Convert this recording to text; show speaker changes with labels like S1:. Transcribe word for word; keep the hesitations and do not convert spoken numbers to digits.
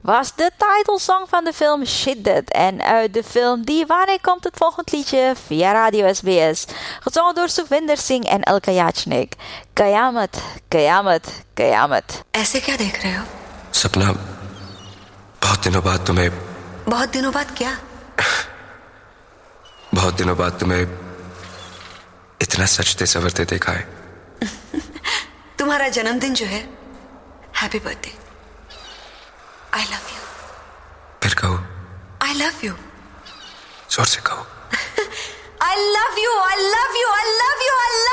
S1: was de titelsong van de film Shiddat. En uit de film Diwani komt het volgende liedje via Radio S B S. Gezongen door Sukhvinder Singh en Alka Yachnik. Kayamat, Kayamat, Kayamat.
S2: ऐसे क्या देख रहे हो?
S3: सपना, बहुत दिनों बाद तुम्हें
S2: बहुत दिनों बाद क्या?
S3: बहुत दिनों बाद तुम्हें इतना सजते संवरते देखा है।
S2: तुम्हारा जन्मदिन जो है, happy birthday. I love you.
S3: फिर कहो।
S2: I love you.
S3: जोर से कहो।
S2: I love you, I love you, I love you, I